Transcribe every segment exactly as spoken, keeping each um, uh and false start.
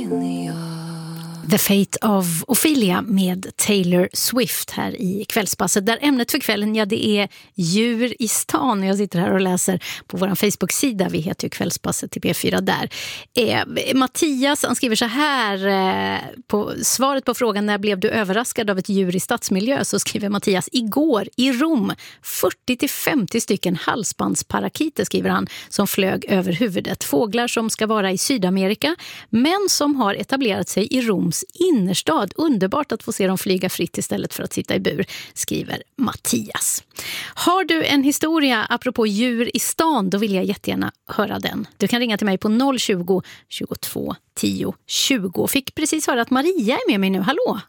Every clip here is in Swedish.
The Fate of Ophelia med Taylor Swift här i Kvällspasset, där ämnet för kvällen, ja, det är djur i stan. Jag sitter här och läser på vår Facebook-sida, vi heter ju Kvällspasset till P fyra där. Eh, Mattias, han skriver så här eh, på svaret på frågan när blev du överraskad av ett djur i stadsmiljö, så skriver Mattias: igår i Rom, fyrtio till femtio stycken halsbandsparaketer, skriver han, som flög över huvudet. Fåglar som ska vara i Sydamerika men som har etablerat sig i Roms innerstad. Underbart att få se dem flyga fritt istället för att sitta i bur, skriver Mattias. Har du en historia apropå djur i stan, då vill jag jättegärna höra den. Du kan ringa till mig på noll tjugo, tjugotvå, tio, tjugo. Fick precis höra att Maria är med mig nu. Hallå!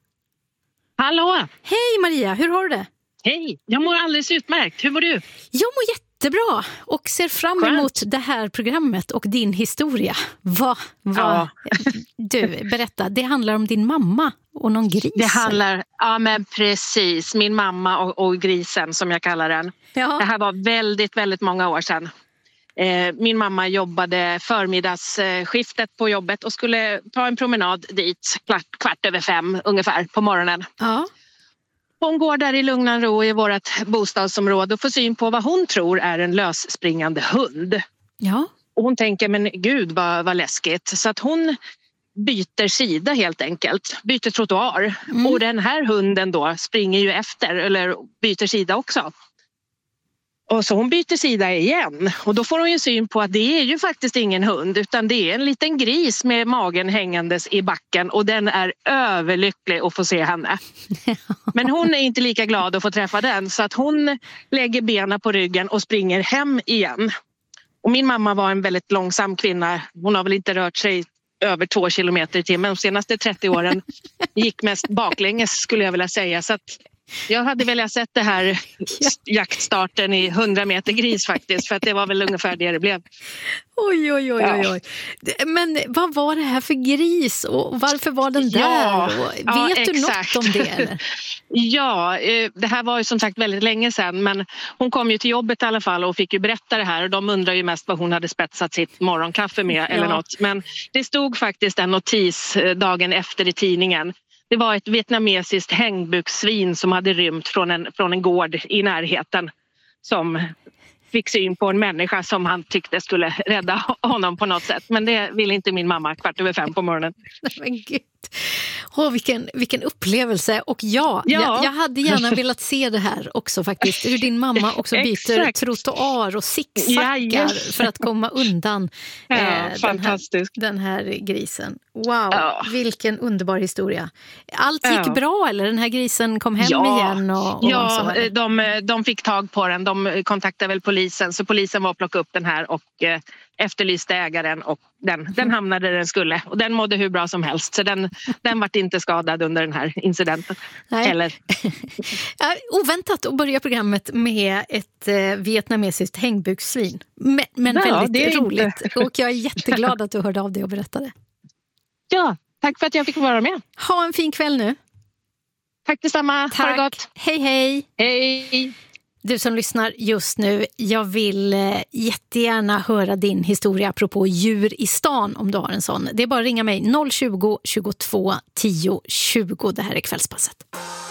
Hallå! Hej Maria, hur har du det? Hej, jag mår alldeles utmärkt. Hur mår du? Jag mår jättebra och ser fram emot det här programmet och din historia. Vad, vad, ja. Du, berätta, det handlar om din mamma och någon gris. Det handlar, ja men precis, min mamma och, och grisen som jag kallar den. Ja. Det här var väldigt, väldigt många år sedan. Eh, min mamma jobbade förmiddagsskiftet på jobbet och skulle ta en promenad dit kvart, kvart över fem ungefär på morgonen. Ja. Hon går där i lugn och ro i vårt bostadsområde och får syn på vad hon tror är en lösspringande hund. Ja. Och hon tänker, men gud vad, vad läskigt. Så att hon byter sida helt enkelt. Byter trottoar. Mm. Och den här hunden då springer ju efter eller byter sida också. Och så hon byter sida igen. Och då får hon ju syn på att det är ju faktiskt ingen hund, utan det är en liten gris med magen hängandes i backen. Och den är överlycklig att få se henne. Men hon är inte lika glad att få träffa den, så att hon lägger benen på ryggen och springer hem igen. Och min mamma var en väldigt långsam kvinna. Hon har väl inte rört sig över två kilometer i timmen. De senaste trettio åren gick mest baklänges, skulle jag vilja säga. Så att jag hade velat sett det här jaktstarten i hundra meter gris faktiskt, för att det var väl ungefär det det blev. Oj, oj, oj, oj, oj. Men vad var det här för gris och varför var den där? Ja, vet ja, du exakt. Något om det? Eller? Ja, det här var ju som sagt väldigt länge sedan, men hon kom ju till jobbet i alla fall och fick ju berätta det här, och de undrar ju mest vad hon hade spetsat sitt morgonkaffe med eller ja. något. Men det stod faktiskt en notis dagen efter i tidningen. Det var ett vietnamesiskt hängbuksvin som hade rymt från en, från en gård i närheten, som fick syn på en människa som han tyckte skulle rädda honom på något sätt. Men det ville inte min mamma kvart över fem på morgonen. Men gud. Åh, vilken, vilken upplevelse. Och ja, ja. Jag, jag hade gärna velat se det här också faktiskt. Hur din mamma också byter trottoar och zigzaggar ja, för att komma undan ja, eh, den, här, den här grisen. Wow, ja. Vilken underbar historia. Allt gick ja. bra, eller den här grisen kom hem ja. igen? Och, och ja, så de, de fick tag på den. De kontaktade väl polisen, så polisen var och plockade upp den här och eh, efterlyste ägaren, och den, den hamnade där den skulle. Och den mådde hur bra som helst, så den, den var inte skadad under den här incidenten. Nej. Eller... Oväntat att börja programmet med ett eh, vietnamesiskt hängbuksvin. Men, men ja, väldigt roligt. Inte... Och jag är jätteglad att du hörde av dig och berättade. Ja, tack för att jag fick vara med. Ha en fin kväll nu. Tack detsamma. Tack. Ha det gott. Hej, hej. Hej. Du som lyssnar just nu, jag vill eh, jättegärna höra din historia apropå djur i stan, om du har en sån. Det är bara att ringa mig noll tjugo, tjugotvå, tio, tjugo. Det här är Kvällspasset.